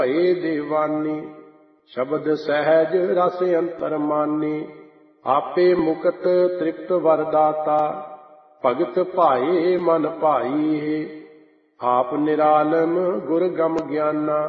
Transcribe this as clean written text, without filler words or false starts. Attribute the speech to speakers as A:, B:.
A: ਭਏ ਦੇਵਾਨੀ। ਸ਼ਬਦ ਸਹਿਜ ਰਸ ਅੰਤਰ ਮਾਨੀ। ਆਪੇ ਮੁਕਤ ਤ੍ਰਿਪਤ ਵਰਦਾਤਾ। ਭਗਤ ਭਾਏ ਮਨ ਭਾਈ। ਆਪ ਨਿਰਾਲਮ ਗੁਰ ਗਮ ਗਿਆਨਾ।